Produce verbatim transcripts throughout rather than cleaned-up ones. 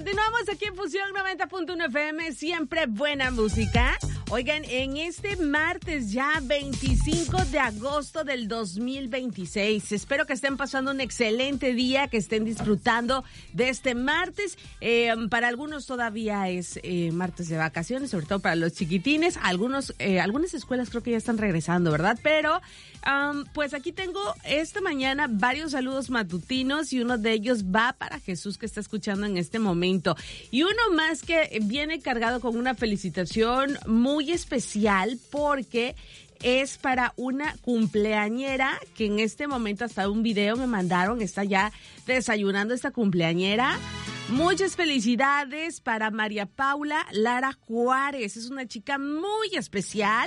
Continuamos aquí en Fusión noventa punto uno F M, siempre buena música. Oigan, en este martes ya veinticinco de agosto del dos mil veintiséis, espero que estén pasando un excelente día, que estén disfrutando de este martes. Eh, para algunos todavía es eh, martes de vacaciones, sobre todo para los chiquitines. Algunos, eh, algunas escuelas creo que ya están regresando, ¿verdad? Pero um, pues aquí tengo esta mañana varios saludos matutinos y uno de ellos va para Jesús, que está escuchando en este momento. Y uno más que viene cargado con una felicitación muy especial porque es para una cumpleañera que en este momento hasta un video me mandaron, está ya desayunando esta cumpleañera. Muchas felicidades para María Paula Lara Juárez, es una chica muy especial.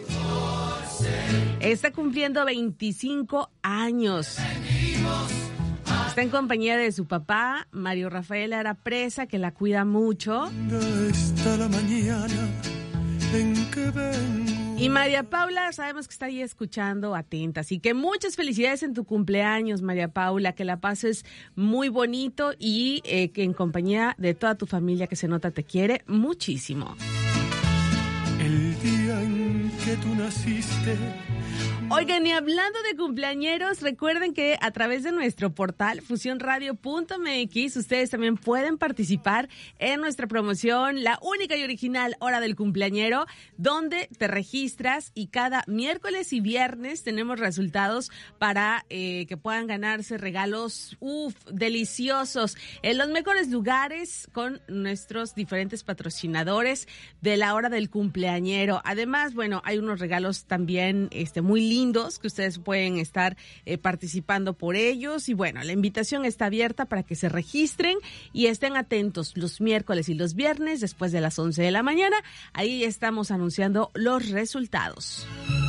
Está cumpliendo veinticinco años. Está en compañía de su papá, Mario Rafael Lara Presa, que la cuida mucho. Está la mañana en que vengo. Y María Paula, sabemos que está ahí escuchando, atenta. Así que muchas felicidades en tu cumpleaños, María Paula. Que la pases muy bonito y eh, que en compañía de toda tu familia, que se nota te quiere muchísimo. El día en que tú naciste. Oigan, y hablando de cumpleañeros, recuerden que a través de nuestro portal fusión radio punto m x ustedes también pueden participar en nuestra promoción, la única y original Hora del Cumpleañero, donde te registras y cada miércoles y viernes tenemos resultados para eh, que puedan ganarse regalos uf, deliciosos en los mejores lugares con nuestros diferentes patrocinadores de la Hora del Cumpleañero. Además, bueno, hay unos regalos también este, muy lindos que ustedes pueden estar eh, participando por ellos. Y bueno, la invitación está abierta para que se registren y estén atentos los miércoles y los viernes después de las once de la mañana. Ahí estamos anunciando los resultados.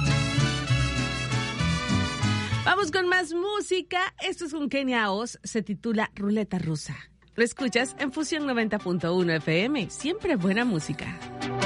Vamos con más música. Esto es con Kenia Oz, se titula Ruleta Rusa. Lo escuchas en Fusión noventa punto uno F M, siempre buena música.